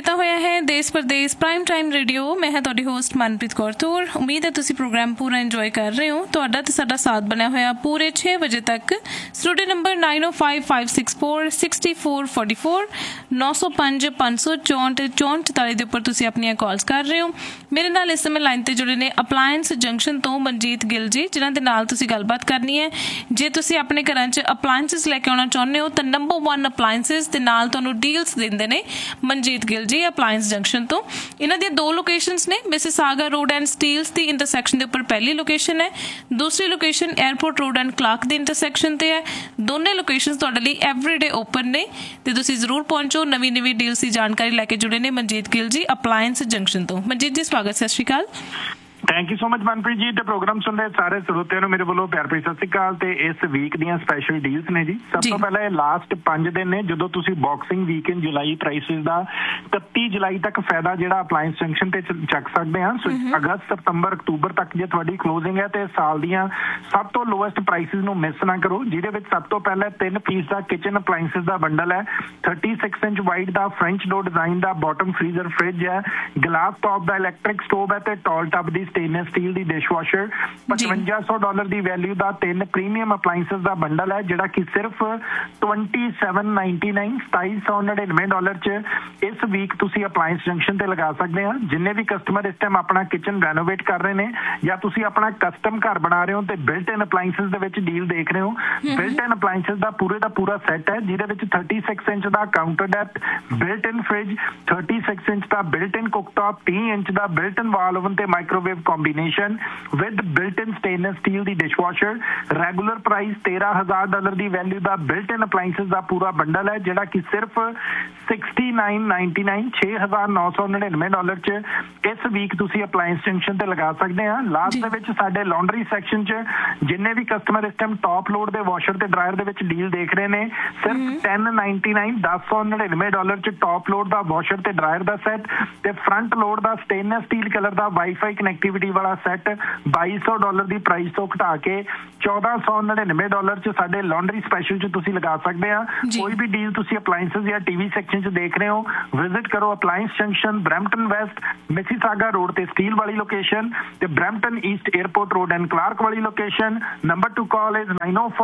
ਕੀਤਾ ਹੋਇਆ ਹੈ ਦੇਸ਼ ਪ੍ਰਦੇਸ਼ ਪ੍ਰਾਈਮ ਟਾਈਮ ਰੇਡੀਓ। ਮੈਂ ਹਾਂ ਤੁਹਾਡੀ ਹੋਸਟ ਮਨਪ੍ਰੀਤ ਕੌਰ ਤੂਰ। ਉਮੀਦ ਹੈ ਤੁਸੀਂ ਪ੍ਰੋਗਰਾਮ ਪੂਰਾ ਇੰਜੋਏ ਕਰ ਰਹੇ ਹੋ। ਤੁਹਾਡਾ ਤੇ ਸਾਡਾ ਸਾਥ ਬਣਿਆ ਹੋਇਆ ਪੂਰੇ 6 ਵਜੇ ਤੱਕ। ਸਟੂਡੀਓ ਨੰਬਰ 9055646444 905 564 6444 ਦੇ ਉੱਪਰ ਤੁਸੀਂ ਆਪਣੀਆਂ ਕਾਲਸ ਕਰ ਰਹੇ ਹੋ। ਮੇਰੇ ਨਾਲ ਇਸ ਸਮੇਂ ਲਾਈਨ ਤੇ ਜੁੜੇ ਨੇ ਅਪਲਾਇੰਸ ਜੰਕਸ਼ਨ ਤੋਂ ਮਨਜੀਤ ਗਿੱਲ ਜੀ, ਜਿਨ੍ਹਾਂ ਦੇ ਨਾਲ ਤੁਸੀਂ ਗੱਲਬਾਤ ਕਰਨੀ ਹੈ। ਜੇ ਤੁਸੀਂ ਆਪਣੇ ਘਰਾਂ 'ਚ ਅਪਲਾਇੰਸਿਸ ਲੈ ਕੇ ਆਉਣਾ ਚਾਹੁੰਦੇ ਹੋ ਤਾਂ ਨੰਬਰ 1 ਅਪਲਾਇੰਸਿਸ ਦੇ ਨਾਲ ਤੁਹਾਨੂੰ ਡੀਲਸ ਦਿੰਦੇ ਨੇ ਮਨਜੀਤ ਗਿੱਲ ਜੀ ਅਪਲਾਇੰਸ ਜੰਕਸ਼ਨ ਤੋਂ। ਇਹਨਾਂ ਦੀਆਂ 2 ਲੋਕੇਸ਼ਨਸ ਨੇ। Mississauga road and Steeles the intersection ਦੇ ਉੱਪਰ ਪਹਿਲੀ ਲੋਕੇਸ਼ਨ ਹੈ, ਦੂਸਰੀ location airport road and Clark the intersection ਤੇ ਹੈ। ਦੋਨੇ ਲੋਕੇਸ਼ਨਸ ਤੁਹਾਡੇ ਲਈ ਐਵਰੀਡੇ ਓਪਨ ਨੇ ਤੇ ਤੁਸੀਂ ਜ਼ਰੂਰ ਪਹੁੰਚੋ। ਨਵੀਂ ਡੀਲਸ ਦੀ ਜਾਣਕਾਰੀ ਲੈ ਕੇ ਜੁੜੇ ਨੇ ਮਨਜੀਤ ਗਿੱਲ ਜੀ ਅਪਲਾਇੰਸ ਜੰਕਸ਼ਨ ਤੋਂ। ਮਨਜੀਤ ਜੀ ਸਵਾਗਤ, ਸਤਿ ਸ਼੍ਰੀ ਅਕਾਲ। Thank you so much Manpreet ji. ਤੇ ਪ੍ਰੋਗਰਾਮ ਸੁਣ ਰਹੇ ਸਾਰੇ ਸਰੋਤਿਆਂ ਨੂੰ ਮੇਰੇ ਵੱਲੋਂ ਪਿਆਰ ਭਰੀ ਸਤਿ ਸ਼੍ਰੀ ਅਕਾਲ। ਤੇ ਇਸ ਵੀਕ ਦੀਆਂ ਸਪੈਸ਼ਲ ਡੀਲਸ ਨੇ ਜੀ। ਸਭ ਤੋਂ ਪਹਿਲਾਂ ਇਹ ਲਾਸਟ 5 ਦਿਨ ਨੇ ਜਦੋਂ ਤੁਸੀਂ ਬਾਕਸਿੰਗ ਵੀਕਐਂਡ ਜੁਲਾਈ ਪ੍ਰਾਈਸਿਸ ਦਾ 31 ਜੁਲਾਈ ਤੱਕ ਫਾਇਦਾ ਜਿਹੜਾ ਅਪਲਾਇੰਸ ਜੰਕਸ਼ਨ ਤੇ ਚੱਕ ਸਕਦੇ ਹਾਂ। ਸੋ ਅਗਸਤ, ਸਤੰਬਰ, ਅਕਤੂਬਰ ਤੱਕ ਜੇ ਤੁਹਾਡੀ ਕਲੋਜ਼ਿੰਗ ਹੈ ਤੇ ਸਾਲ ਦੀਆਂ ਸਭ ਤੋਂ ਲੋਐਸਟ ਪ੍ਰਾਈਸਿਸ ਨੂੰ ਮਿਸ ਨਾ ਕਰੋ, ਜਿਹਦੇ ਵਿੱਚ ਸਭ ਤੋਂ ਪਹਿਲਾਂ 3 ਪੀਸ ਦਾ ਕਿਚਨ ਅਪਲਾਇੰਸਿਸ ਦਾ ਬੰਡਲ ਹੈ। 36 ਇੰਚ ਵਾਈਡ ਦਾ ਫ੍ਰੈਂਚ ਡੋਰ ਡਿਜ਼ਾਈਨ ਦਾ ਬਾਟਮ ਫ੍ਰੀਜ਼ਰ ਫ੍ਰਿਜ ਹੈ, ਗਲਾਸ ਟੌਪ ਦਾ ਇਲੈਕਟ੍ਰਿਕ ਸਟੋਵ ਹੈ ਤੇ ਟਾਲ ਟੱਬ ਦੀ ਸਟੇਨਲੈਸ ਸਟੀਲ ਦੀ ਡਿਸ਼ਵਾਸ਼ਰ। $5500 ਦੀ ਵੈਲਿਊ ਦਾ 3 ਪ੍ਰੀਮੀਅਮ ਅਪਲਾਇੰਸਿਸ ਦਾ ਬੰਡਲ ਹੈ, ਜਿਹੜਾ ਕਿ ਸਿਰਫ $2799 $2799 ਚ ਇਸ ਵੀਕ ਤੁਸੀਂ ਅਪਲਾਇੰਸ ਜੰਕਸ਼ਨ ਤੇ ਲਗਾ ਸਕਦੇ ਆ। ਜਿੰਨੇ ਵੀ ਕਸਟਮਰ ਇਸ ਟਾਈਮ ਆਪਣਾ ਕਿਚਨ ਰੈਨੋਵੇਟ ਕਰ ਰਹੇ ਨੇ ਜਾਂ ਤੁਸੀਂ ਆਪਣਾ ਕਸਟਮ ਘਰ ਬਣਾ ਰਹੇ ਹੋ ਤੇ ਬਿਲਟ ਇਨ ਅਪਲਾਇੰਸਿਸ ਦੇ ਵਿੱਚ ਡੀਲ ਦੇਖ ਰਹੇ ਹੋ, ਬਿਲਟ ਇਨ ਅਪਲਾਇੰਸਿਸ ਦਾ ਪੂਰਾ ਸੈੱਟ ਹੈ, ਜਿਹਦੇ ਵਿੱਚ 36 ਇੰਚ ਦਾ ਕਾਊਂਟਰ ਡੈਪਥ, ਬਿਲਟ ਇਨ ਫ੍ਰਿਜ, 36 ਇੰਚ ਦਾ ਬਿਲਟ ਇਨ ਕੁਕਟਾਪ, 30 ਇੰਚ ਦਾ ਬਿਲਟ ਇਨ ਵਾਲ ਓਵਨ ਤੇ microwave combination with built in stainless steel the dishwasher. Regular price $13,000 the value the built in appliances ਦਾ ਪੂਰਾ bundle ਹੈ, ਜਿਹੜਾ ਕਿ ਸਿਰਫ $6999 $6,999 ਚ ਇਸ ਵੀਕ ਤੁਸੀਂ ਅਪਲਾਇੰਸ ਜੰਕਸ਼ਨ ਤੇ ਲਗਾ ਸਕਦੇ ਆ। ਲਾਸਟ ਦੇ ਵਿੱਚ ਸਾਡੇ ਲਾਂਡਰੀ ਸੈਕਸ਼ਨ ਚ ਜਿੰਨੇ ਵੀ ਕਸਟਮਰ ਇਸ ਟਾਈਮ ਟੌਪ ਲੋਡ ਦੇ ਵਾਸ਼ਰ ਤੇ ਡਰਾਇਰ ਦੇ ਵਿੱਚ ਡੀਲ ਦੇਖ ਰਹੇ ਨੇ, ਸਿਰਫ $1099 $1,099 ਚ ਟੌਪ ਲੋਡ ਦਾ ਵਾਸ਼ਰ ਤੇ ਡਰਾਇਰ ਦਾ ਸੈੱਟ ਤੇ ਫਰੰਟ ਲੋਡ ਦਾ ਸਟੇਨਲੈਸ ਸਟੀਲ ਕਲਰ ਦਾ ਵਾਈਫਾਈ ਕਨੈਕਟੀਵਿਟੀ ਵਾਲਾ ਸੈੱਟ $2200 ਦੀ ਪ੍ਰਾਈਸ ਤੋਂ ਘਟਾ ਕੇ $1,499 ਚ ਸਾਡੇ ਲਾਂਡਰੀ ਸਪੈਸ਼ਲ ਚ ਤੁਸੀਂ ਲਗਾ ਸਕਦੇ ਆ। ਕੋਈ ਵੀ ਡੀਲ ਤੁਸੀਂ ਅਪਲਾਇੰਸਿਸ ਜਾਂ ਟੀਵੀ ਸੈਕਸ਼ਨ ਚ ਦੇਖ ਰਹੇ ਹੋ, ਵਿਜ਼ਿਟ ਕਰੋ appliance junction, Brampton West, Mississauga road ਤੇ ਸਟੀਲ ਵਾਲੀ ਲੋਕੇਸ਼ਨ ਤੇ Brampton East airport road and Clark ਵਾਲੀ location. Number two call is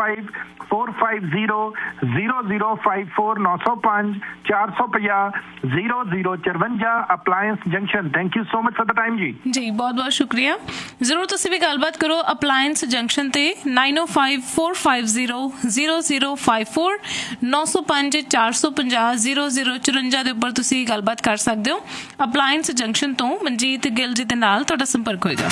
9054500054 905 450 0054 appliance junction. Thank you so much for the time ਜੀ। ਬਹੁਤ ਸ਼ੁਕਰੀਆ। ਜ਼ਰੂਰ ਤੁਸੀਂ ਵੀ ਗੱਲਬਾਤ ਕਰੋ ਅਪਲਾਇੰਸ ਜੰਕਸ਼ਨ ਤੇ 9054500054 905 450 0054 ਦੇ ਉੱਪਰ ਤੁਸੀਂ ਗੱਲਬਾਤ ਕਰ ਸਕਦੇ ਹੋ। ਅਪਲਾਇੰਸ ਜੰਕਸ਼ਨ ਤੋਂ ਮਨਜੀਤ ਗਿੱਲ ਜੀ ਦੇ ਨਾਲ ਤੁਹਾਡਾ ਸੰਪਰਕ ਹੋਏਗਾ।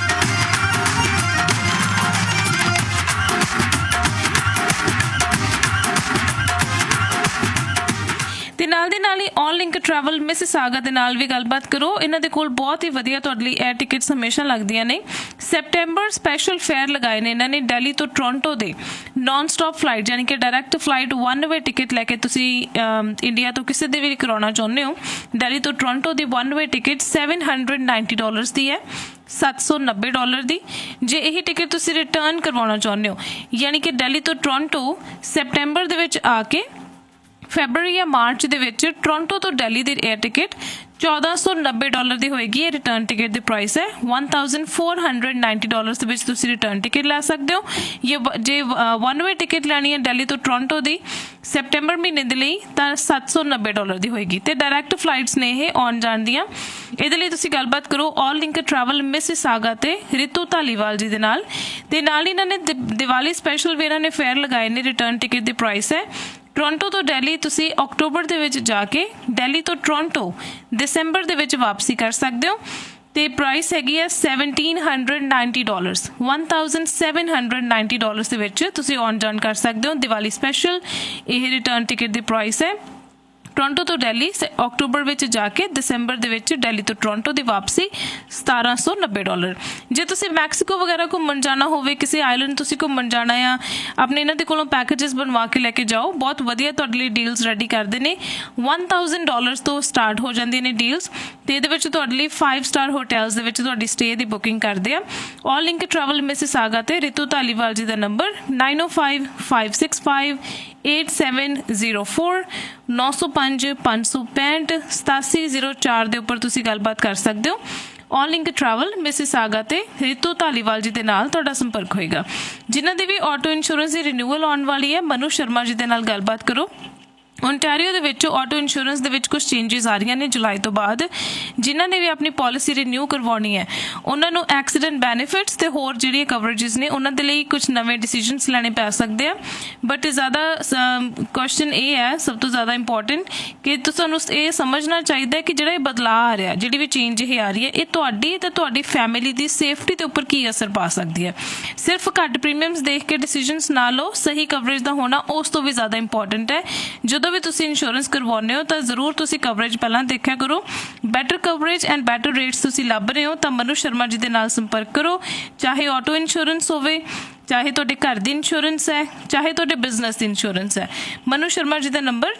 ਤੇ ਨਾਲ ਦੇ ਨਾਲ ਹੀ ਔਨ ਲਿੰਕ ਟਰੈਵਲ ਮਿਸਿਸਾਗਾ ਦੇ ਨਾਲ ਵੀ ਗੱਲਬਾਤ ਕਰੋ। ਇਹਨਾਂ ਦੇ ਕੋਲ ਬਹੁਤ ਹੀ ਵਧੀਆ ਤੁਹਾਡੇ ਲਈ 에ਅਰ ਟਿਕਟਸ ਹਮੇਸ਼ਾ ਲੱਗਦੀਆਂ ਨੇ। ਸੈਪਟੈਂਬਰ ਸਪੈਸ਼ਲ ਫੇਅਰ ਲਗਾਏ ਨੇ ਇਹਨਾਂ ਨੇ ਦਿੱਲੀ ਤੋਂ ਟੋਰਾਂਟੋ ਦੇ ਨਾਨ ਸਟਾਪ ਫਲਾਈਟ, ਯਾਨੀ ਕਿ ਡਾਇਰੈਕਟ ਫਲਾਈਟ 1 ਵੇ ਟਿਕਟ ਲੈ ਕੇ ਤੁਸੀਂ ਇੰਡੀਆ ਤੋਂ ਕਿਸੇ ਦੇ ਵੀ ਕਰਾਉਣਾ ਚਾਹੁੰਦੇ ਹੋ। ਦਿੱਲੀ ਤੋਂ ਟੋਰਾਂਟੋ ਦੀ 1 ਵੇ ਟਿਕਟ $790 ਦੀ ਹੈ, $790 ਦੀ। ਜੇ ਇਹ ਟਿਕਟ ਤੁਸੀਂ ਰਿਟਰਨ ਕਰਵਾਉਣਾ ਚਾਹੁੰਦੇ ਹੋ, ਯਾਨੀ ਕਿ ਦਿੱਲੀ ਤੋਂ ਟੋਰਾਂਟੋ ਸੈਪਟੈਂਬਰ ਦੇ ਵਿੱਚ ਆ ਕੇ ਫੈਬਰਵਰੀ ਜਾਂ ਮਾਰਚ ਦੇ ਵਿੱਚ ਟੋਰਾਂਟੋ ਤੋਂ ਦਿੱਲੀ ਦੀ 에ਅਰ ਟਿਕਟ $1490 ਦੀ ਹੋਏਗੀ। ਇਹ ਰਿਟਰਨ ਟਿਕਟ ਦੀ ਪ੍ਰਾਈਸ ਹੈ। $1490 ਦੇ ਵਿੱਚ ਤੁਸੀਂ ਰਿਟਰਨ ਟਿਕਟ ਲੈ ਸਕਦੇ ਹੋ। ਜੇ 1 ਵੇ ਟਿਕਟ ਲੈਣੀ ਹੈ ਦਿੱਲੀ ਤੋਂ ਟੋਰਾਂਟੋ ਦੀ ਸੈਪਟੈਂਬਰ ਮਹੀਨੇ ਦੇ ਲਈ ਤਾਂ $790 ਦੀ ਹੋਏਗੀ। ਤੇ ਡਾਇਰੈਕਟ ਫਲਾਈਟਸ ਨੇ ਇਹ ਆਉਣ ਜਾਣ ਦੀਆਂ। ਇਹਦੇ ਲਈ ਤੁਸੀਂ ਗੱਲਬਾਤ ਕਰੋ ਔਲ ਲਿੰਕ ਟਰੈਵਲ ਮਿਸਿਸਾਗਾ ਤੇ ਰਿਤੂ ਧਾਲੀਵਾਲ ਜੀ ਦੇ ਨਾਲ। ਤੇ ਨਾਲ ਇਹਨਾਂ ਨੇ ਦੀਵਾਲੀ ਸਪੈਸ਼ਲ ਵੀ ਇਹਨਾਂ ਨੇ ਫੇਅਰ ਲਗਾਏ ਨੇ। ਰਿਟਰਨ ਟਿਕਟ ਦੀ ਪ੍ਰਾਈਸ ਹੈ ਟੋਰਾਂਟੋ ਤੋਂ ਦਿੱਲੀ ਤੁਸੀਂ ਅਕਤੂਬਰ ਦੇ ਵਿੱਚ ਜਾ ਕੇ ਦਿੱਲੀ ਤੋਂ ਟੋਰਾਂਟੋ ਦਸੰਬਰ ਦੇ ਵਿੱਚ ਵਾਪਸੀ ਕਰ ਸਕਦੇ ਹੋ। ਤੇ ਪ੍ਰਾਈਸ ਹੈਗੀ ਹੈ $1,790 $1,790 ਦੇ ਵਿੱਚ ਤੁਸੀਂ ਆਉਣ ਜਾਣ ਕਰ ਸਕਦੇ ਹੋ। ਦੀਵਾਲੀ ਸਪੈਸ਼ਲ ਇਹ ਰਿਟਰਨ ਟਿਕਟ ਦੀ ਪ੍ਰਾਈਸ ਹੈ। ਟੋਰਾਂਟੋ ਤੋਂ ਦਿੱਲੀ ਅਕਤੂਬਰ ਵਿੱਚ ਜਾ ਕੇ ਦਸੰਬਰ ਦੇ ਵਿੱਚ ਦਿੱਲੀ ਤੋਂ ਟੋਰਾਂਟੋ ਦੀ ਵਾਪਸੀ $1,790। ਜੇ ਤੁਸੀਂ ਮੈਕਸੀਕੋ ਵਗੈਰਾ ਘੁੰਮਣ ਜਾਣਾ ਹੋਵੇ, ਕਿਸੇ ਆਈਲੈਂਡ ਤੁਸੀਂ ਘੁੰਮਣ ਜਾਣਾ ਆ, ਆਪਣੇ ਇਹਨਾਂ ਦੇ ਕੋਲੋਂ ਪੈਕੇਜਸ ਬਣਵਾ ਕੇ ਲੈ ਕੇ ਜਾਓ। ਬਹੁਤ ਵਧੀਆ ਤੁਹਾਡੇ ਲਈ ਡੀਲਸ ਰੈਡੀ ਕਰਦੇ ਨੇ। $1,000 ਤੋਂ ਸਟਾਰਟ ਹੋ ਜਾਂਦੀਆਂ ਨੇ ਡੀਲਸ ਤੇ ਇਹਦੇ ਵਿੱਚ ਤੁਹਾਡੇ ਲਈ 5 ਸਟਾਰ ਹੋਟਲਸ ਦੇ ਵਿੱਚ ਤੁਹਾਡੀ ਸਟੇ ਦੀ ਬੁਕਿੰਗ ਕਰਦੇ ਆ। ਆਲ ਲਿੰਕ ਟਰੈਵਲ ਮਿਸਿਸਾਗਾ ਤੇ ਰਿਤੂ ਧਾਲੀਵਾਲ ਜੀ ਦਾ ਨੰਬਰ 905565 8704 905 565 8704 ਦੇ ਉੱਪਰ ਤੁਸੀਂ ਗੱਲਬਾਤ ਕਰ ਸਕਦੇ ਹੋ। ਔਨ ਲਿੰਕ ਟਰੈਵਲ ਮਿਸਿਸਾਗਾ ਤੇ ਰਿਤੂ ਧਾਲੀਵਾਲ ਜੀ ਦੇ ਨਾਲ ਤੁਹਾਡਾ ਸੰਪਰਕ ਹੋਏਗਾ। ਜਿਨ੍ਹਾਂ ਦੀ ਵੀ ਆਟੋ ਇੰਸ਼ੋਰੈਂਸ ਦੀ ਰਿਨਿਊਅਲ ਆਉਣ ਵਾਲੀ ਹੈ, ਮਨੂ ਸ਼ਰਮਾ ਜੀ ਦੇ ਨਾਲ ਗੱਲਬਾਤ ਕਰੋ। ਓਨਟਾਰੀਓ ਦੇ ਵਿੱਚ ਆਟੋ ਇੰਸ਼ੋਰੈਂਸ ਦੇ ਵਿੱਚ ਕੁਝ ਚੇਂਜਸ ਆ ਰਹੀਆਂ ਨੇ ਜੁਲਾਈ ਤੋਂ ਬਾਅਦ। ਜਿਨ੍ਹਾਂ ਨੇ ਵੀ ਆਪਣੀ ਪਾਲਿਸੀ ਰਿਨਿਊ ਕਰਵਾਉਣੀ ਹੈ ਉਹਨਾਂ ਨੂੰ ਐਕਸੀਡੈਂਟ ਬੈਨੀਫਿਟਸ ਤੇ ਹੋਰ ਜਿਹੜੀਆਂ ਕਵਰੇजेस ਨੇ ਉਹਨਾਂ ਦੇ ਲਈ ਕੁਝ ਨਵੇਂ ਡਿਸੀਜਨਸ ਲੈਣੇ ਪੈ ਸਕਦੇ ਆ। ਬਟ ਜ਼ਿਆਦਾ ਕੁਐਸਚਨ ਇਹ ਹੈ, ਸਭ ਤੋਂ ਜ਼ਿਆਦਾ ਇੰਪੋਰਟੈਂਟ, ਕਿ ਤੁਹਾਨੂੰ ਇਹ ਸਮਝਣਾ ਚਾਹੀਦਾ ਹੈ ਕਿ ਜਿਹੜਾ ਇਹ ਬਦਲਾਅ ਆ ਰਿਹਾ, ਜਿਹੜੀ ਵੀ ਚੇਂਜ ਇਹ ਆ ਰਹੀ ਹੈ, ਇਹ ਤੁਹਾਡੀ ਤੇ ਤੁਹਾਡੀ ਫੈਮਿਲੀ ਦੀ ਸੇਫਟੀ ਦੇ ਉੱਪਰ ਕੀ ਅਸਰ ਪਾ ਸਕਦੀ ਹੈ। ਸਿਰਫ ਘੱਟ ਪ੍ਰੀਮੀਅਮਸ ਦੇਖ ਕੇ ਡਿਸੀਜਨਸ ਨਾ ਲਓ, ਸਹੀ ਕਵਰੇਜ ਦਾ ਹੋਣਾ ਉਸ ਤੋਂ ਵੀ ਜ਼ਿਆਦਾ ਇੰਪੋਰਟੈਂਟ ਹੈ। ਜਦੋਂ ਵੀ ਤੁਸੀਂ ਇੰਸ਼ੋਰੈਂਸ ਕਰਵਾਉਂਦੇ ਹੋ ਤਾਂ ਜ਼ਰੂਰ ਤੁਸੀਂ ਕਵਰੇਜ ਪਹਿਲਾਂ ਦੇਖਿਆ ਕਰੋ। Better coverage and better rates ਤੁਸੀਂ ਲੱਭ ਰਹੇ ਹੋ ਤਾਂ ਮਨੂ ਸ਼ਰਮਾ ਜੀ ਦੇ ਨਾਲ ਸੰਪਰਕ ਕਰੋ। ਚਾਹੇ ਆਟੋ ਇੰਸ਼ੋਰੈਂਸ ਹੋਵੇ, ਚਾਹੇ ਤੁਹਾਡੇ ਘਰ ਦੀ ਇੰਸ਼ੋਰੈਂਸ ਹੈ, ਚਾਹੇ ਤੁਹਾਡੇ ਬਿਜ਼ਨਸ ਦੀ ਇੰਸ਼ੋਰੈਂਸ ਹੈ। ਮਨੂ ਸ਼ਰਮਾ ਜੀ ਦਾ ਨੰਬਰ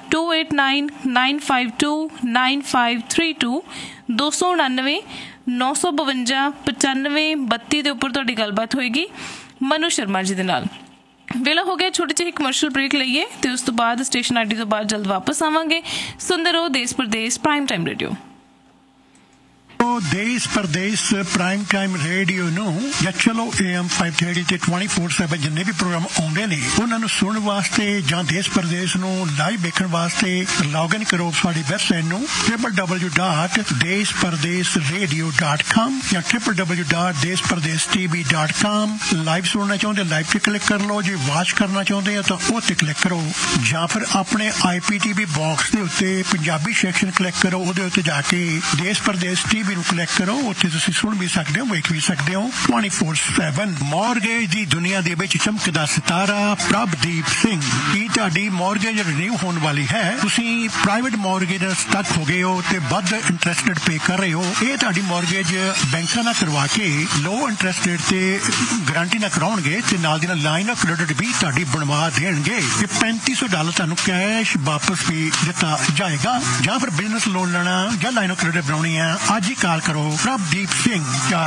2899529532 299 952 95 32 ਦੇ ਉੱਪਰ ਤੁਹਾਡੀ ਗੱਲਬਾਤ ਹੋਏਗੀ ਮਨੂ ਸ਼ਰਮਾ ਜੀ ਦੇ ਨਾਲ। ਵੇਲਾ ਹੋ ਗਿਆ ਛੋਟੀ ਜਿਹੀ ਕਮਰਸ਼ੀਅਲ ਬ੍ਰੇਕ ਲਈਏ ਤੇ ਉਸ ਤੋਂ ਬਾਅਦ ਸਟੇਸ਼ਨ ਆਈਡੀ ਤੋਂ ਬਾਅਦ ਜਲਦ ਵਾਪਸ ਆਵਾਂਗੇ। ਸੁਣਦੇ ਰਹੋ ਦੇਸ਼ ਪ੍ਰਦੇਸ਼ ਪ੍ਰਾਈਮ ਟਾਈਮ ਰੇਡੀਓ। ਦੇਸ਼ ਪ੍ਰਦੇਸ਼ ਪ੍ਰਾਈਮ ਟਾਈਮ ਰੇਡੀਓ ਨੂੰ ਜਾਂ ਚਲੋ AM 530 ਤੇ 24/7 ਜਿੰਨੇ ਵੀ ਪ੍ਰੋਗਰਾਮ ਆਉਂਦੇ ਨੇ ਉਹਨਾਂ ਨੂੰ ਸੁਣਨ ਵਾਸਤੇ ਜਾਂ ਦੇਸ਼ ਪ੍ਰਦੇਸ਼ ਨੂੰ ਲਾਈਵ ਵੇਖਣ ਵਾਸਤੇ ਲੌਗਇਨ ਕਰੋ ਸਾਡੀ ਵੈਬਸਾਈਟ ਨੂੰ www.deshpardeshradio.com ਜਾਂ www.deshpardeshtv.com। ਲਾਈਵ ਸੁਣਨਾ ਚਾਹੁੰਦੇ ਲਾਈਵ ਤੇ ਕਲਿੱਕ ਕਰ ਲਓ, ਜੇ ਵਾਚ ਕਰਨਾ ਚਾਹੁੰਦੇ ਆ ਤਾਂ ਉਹ ਤੇ ਕਲਿੱਕ ਕਰੋ, ਜਾਂ ਫਿਰ ਆਪਣੇ IPTV ਬਾਕਸ ਦੇ ਉੱਤੇ ਪੰਜਾਬੀ ਸੈਕਸ਼ਨ ਕਲਿੱਕ ਕਰੋ, ਉਹਦੇ ਉੱਤੇ ਜਾ ਕੇ ਦੇਸ਼ ਪ੍ਰਦੇਸ਼ TV ਨੂੰ ਕਲਿੱਕ ਕਰੋ, ਉੱਥੇ ਤੁਸੀਂ ਸੁਣ ਵੀ ਸਕਦੇ ਹੋ, ਵੇਖ ਵੀ ਸਕਦੇ ਹੋ 24/7। ਮੌਰਗੇਜ ਦੀ ਦੁਨੀਆ ਦੇ ਵਿੱਚ ਚਮਕਦਾ ਸਿਤਾਰਾ ਪ੍ਰਭਦੀਪ ਸਿੰਘ। ਕੀ ਤੁਹਾਡੀ ਮੌਰਗੇਜ ਰਿਨਿਊ ਹੋਣ ਵਾਲੀ ਹੈ? ਤੁਸੀਂ ਪ੍ਰਾਈਵੇਟ ਮੌਰਗੇਜ ਸਟਕ ਹੋ ਗਏ ਹੋ ਤੇ ਵੱਧ ਇੰਟਰਸਟ ਪੇ ਕਰ ਰਹੇ ਹੋ। ਇਹ ਤੁਹਾਡੀ ਮੌਰਗੇਜ ਬੈਂਕਾਂ ਨਾਲ ਕਰਵਾ ਕੇ ਲੋ ਇੰਟਰਸਟ ਰੇਟ ਤੇ ਗਾਰੰਟੀ ਨਾਲ ਕਰਾਉਣਗੇ ਤੇ ਨਾਲ ਦੀ ਨਾਲ ਲਾਈਨ ਆਫ ਕ੍ਰੈਡਿਟ ਵੀ ਤੁਹਾਡੀ ਬਣਵਾ ਦੇਣਗੇ ਤੇ $3500 ਤੁਹਾਨੂੰ ਕੈਸ਼ ਵਾਪਸ ਵੀ ਦਿੱਤਾ ਜਾਏਗਾ। ਜਾਂ ਫਿਰ ਬਿਜ਼ਨਸ ਲੋਨ ਲੈਣਾ ਜਾਂ ਲਾਈਨ ਆਫ ਕ੍ਰੈਡਿਟ ਬਣਾਉਣੀ ਹੈ, ਅੱਜ ਹੀ ਕਾਲ ਕਰੋ ਪ੍ਰਭਦੀਪ ਸਿੰਘ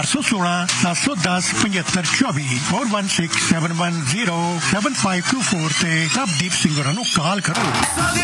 416-710-7524 4167107524 ਤੇ ਪ੍ਰਭਦੀਪ ਸਿੰਘ ਹੋਰਾਂ ਨੂੰ ਕਾਲ ਕਰੋ।